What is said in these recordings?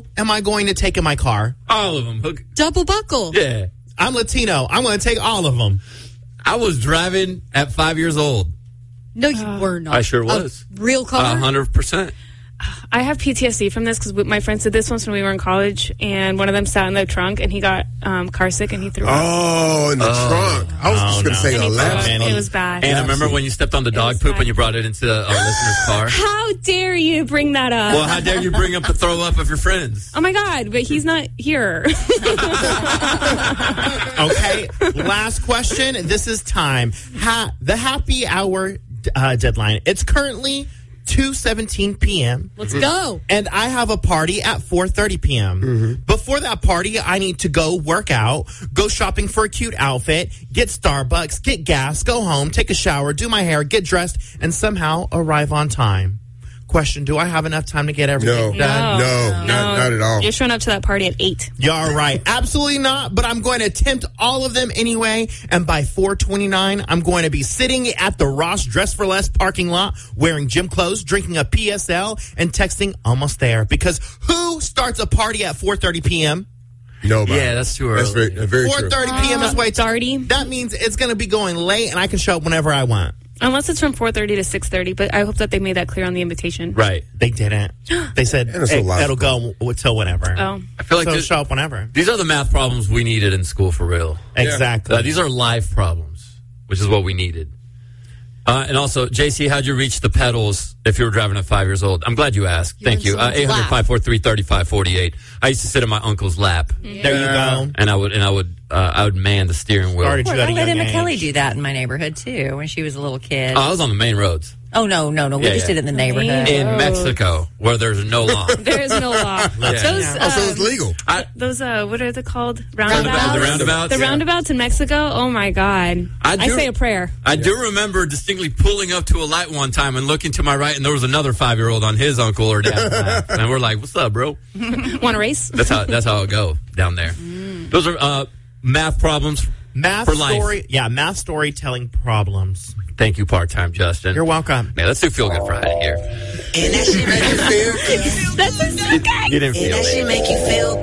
am I going to take in my car? All of them. Double buckle. Yeah. I'm Latino. I'm going to take all of them. I was driving at 5 years old. No, you were not. I sure was. Real car? 100%. I have PTSD from this because my friends did this once when we were in college, and one of them sat in the trunk, and he got car sick, and he threw up. Oh, in the trunk. I was just going to say And the he left. threw up. It was bad. And I remember when you stepped on the dog poop and you brought it into our listener's car. How dare you bring that up? Well, how dare you bring up the throw up of your friends? Oh my God, but he's not here. Okay, last question. This is time. The happy hour deadline. It's currently 2:17 p.m. Let's go. And I have a party at 4:30 p.m. Before that party, I need to go work out, go shopping for a cute outfit, get Starbucks, get gas, go home, take a shower, do my hair, get dressed, and somehow arrive on time. Question, do I have enough time to get everything done? No, not at all. You're showing up to that party at 8. You're right. Absolutely not, but I'm going to attempt all of them anyway, and by 4:29, I'm going to be sitting at the Ross Dress for Less parking lot, wearing gym clothes, drinking a PSL, and texting almost there. Because who starts a party at 4:30 p.m.? Nobody. Yeah, that's too early. That's very true. 4:30 p.m. is way Darty. That means it's going to be going late, and I can show up whenever I want. Unless it's from 4:30 to 6:30, but I hope that they made that clear on the invitation. Right. They didn't. They said And it's a lot. it'll go till whenever. Oh. I feel like So this- show up whenever. these are the math problems we needed in school for real. Exactly. These are life problems, which is what we needed. And also, JC, how'd you reach the pedals if you were driving at 5 years old? I'm glad you asked. Thank you. 800-543-3548. I used to sit in my uncle's lap, There you go. and I would man the steering wheel. Started you at I a let young Emma age. Kelly do that in my neighborhood, too, when she was a little kid. I was on the main roads Oh, no. We Yeah, just did it in the neighborhood. in Mexico, where there's no law. There is no law. Those, So it's legal. those what are they called? Roundabouts? The roundabouts? The roundabouts in Mexico? Oh, my God. I say a prayer. I do remember distinctly pulling up to a light one time and looking to my right, and there was another 5-year-old on his uncle or dad's lap. And we're like, what's up, bro? Want to race? That's how it go down there. Those are math problems Math for life. story. Yeah, math storytelling problems. Thank you, part-time Justin. You're welcome. Yeah, let's do Feel Good Friday here. And that shit make you feel good. That's so good. You didn't And feel that shit it. make you feel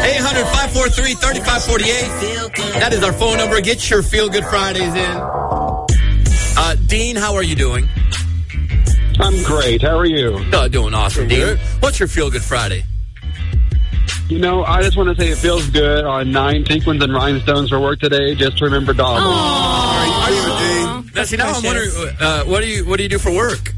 good. 800-543-3548. Feel good. That is our phone number. Get your Feel Good Fridays in. Dean, how are you doing? I'm great. How are you? Doing awesome, Dean. good. What's your Feel Good Friday? You know, I just want to say it feels good on 9 sequins and rhinestones for work today. Just to remember Donald. Now, see, now I'm wondering, what do you do for work?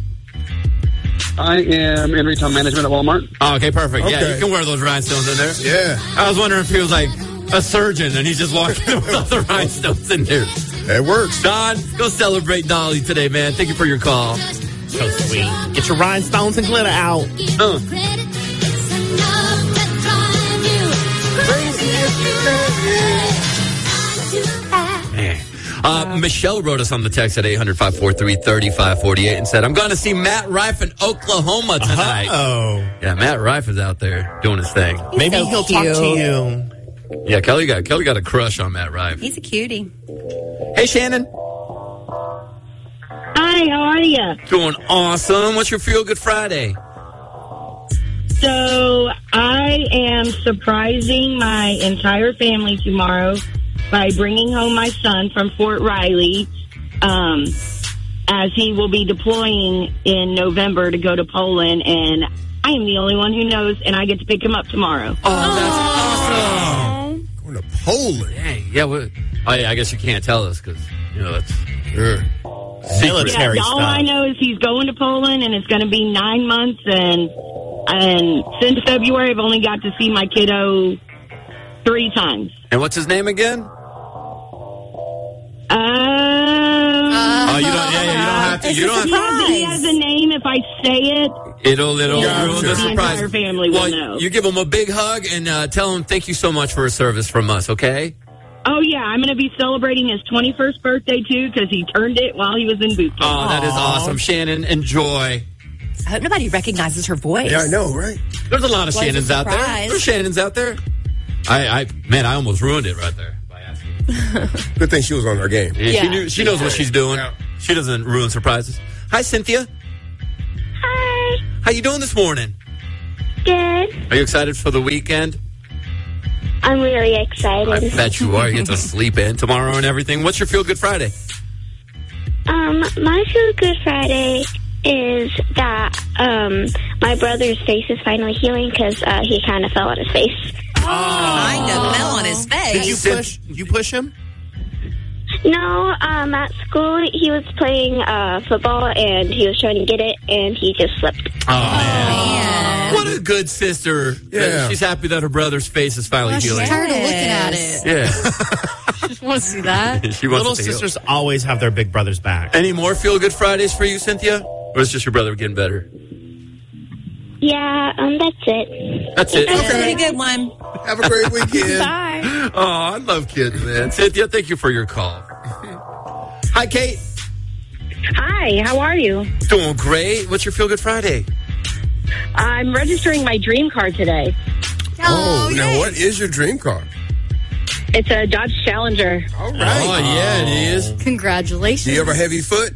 I am in retail management at Walmart. Oh, okay, perfect. Yeah, Okay. you can wear those rhinestones in there. Yeah, I was wondering if he was like a surgeon and he's just walking with all the rhinestones in there. that works. Don, go celebrate Dolly today, man. Thank you for your call. So sweet. Get your rhinestones and glitter out. Man. Michelle wrote us on the text at 800-543-3548 and said, I'm going to see Matt Rife in Oklahoma tonight. Oh, Yeah, Matt Rife is out there doing his thing. maybe so he'll talk to cute. you. Yeah, Kelly got a crush on Matt Rife. He's a cutie. Hey, Shannon. Hi, how are you? Doing awesome. What's your Feel Good Friday? So I am surprising my entire family tomorrow by bringing home my son from Fort Riley, as he will be deploying in November to go to Poland, and I am the only one who knows, and I get to pick him up tomorrow. Oh, that's awesome. Going to Poland. Dang. Yeah, I guess you can't tell us because, that's Yeah. Military all stuff. I know is he's going to Poland, and it's going to be 9 months, and since February, I've only got to see my kiddo 3 times. And what's his name again? You don't have to. You don't have to. He has a name. If I say it, It'll ruin Gotcha. the the surprise. entire family will Well, know. you give him a big hug and tell him thank you so much for his service from us, okay? Oh, yeah, I'm going to be celebrating his 21st birthday, too, because he turned it while he was in boot camp. Oh, that is awesome. Shannon, enjoy. I hope nobody recognizes her voice. Yeah, I know, right? There's a lot of Was a Shannons out there. surprise. There's Shannons out there. I almost ruined it right there by asking. Good thing she was on her game. Yeah, she knows what she's doing. She doesn't ruin surprises. Hi, Cynthia. Hi. How you doing this morning? Good. Are you excited for the weekend? I'm really I excited. bet you are. You get to sleep in tomorrow and everything. What's your Feel Good Friday? My Feel Good Friday is that my brother's face is finally healing because he kind of fell on his face. Kind of fell on his face. Did you push him? No, at school he was playing football and he was trying to get it and he just slipped. Oh, man. What a good sister. Yeah. She's happy that her brother's face is finally She's healing. tired of looking at it. Yeah. Just want to see that. She wants Little to heal. sisters always have their big brother's back. Any more Feel Good Fridays for you, Cynthia? Or is just your brother getting better? Yeah, that's it. That's it. That's a Okay. pretty good one. Have a great weekend. Bye. Oh, I love kids, man. Cynthia, thank you for your call. Hi, Kate. Hi, how are you? Doing great. What's your Feel Good Friday? I'm registering my dream car today. Oh, now what is your dream car? It's a Dodge Challenger. All right. Oh, yeah, it is. Congratulations. Do you have a heavy foot?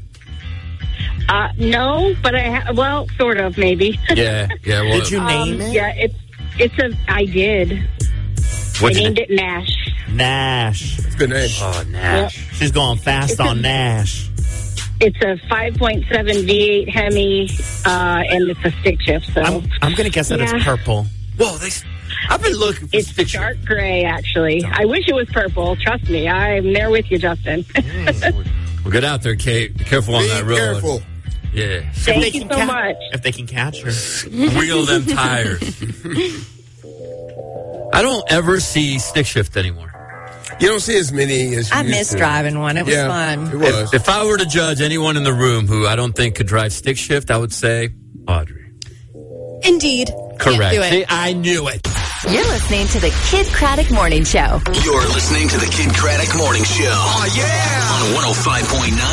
No, but well, sort of, maybe. Yeah. Well, Did you name it? Yeah, I did. what'd I you named name? it Nash. Nash. It's a good name. Oh, Nash. She's going fast on Nash. It's a 5.7 V8 Hemi, and it's a stick shift. So I'm going to guess that Yeah. it's purple. Whoa, I've been looking for it's stick shift. dark gray, actually. I wish it was purple. Trust me, I'm there with you, Justin. Well, get out there, Kate. Be careful on Be that road. careful. Yeah. Thank you so much. If they can catch her. Wheel them tires. I don't ever see stick shift anymore. You don't see as many as you I used missed to. driving one. It was Yeah, fun. it was. If I were to judge anyone in the room who I don't think could drive stick shift, I would say Audrey. Indeed. Correct. Can't do it. See, I knew it. You're listening to the Kid Craddock Morning Show. You're listening to the Kid Craddock Morning Show. Oh, yeah! On 105.9